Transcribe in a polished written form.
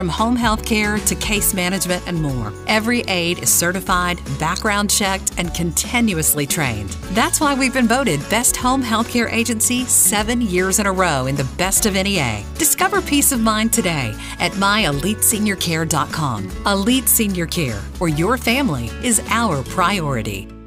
From home health care to case management and more, every aide is certified, background checked, and continuously trained. That's why we've been voted Best Home Healthcare Agency 7 years in a row in the Best of NEA. Discover peace of mind today at myeliteseniorcare.com. Elite Senior Care, where your family is our priority.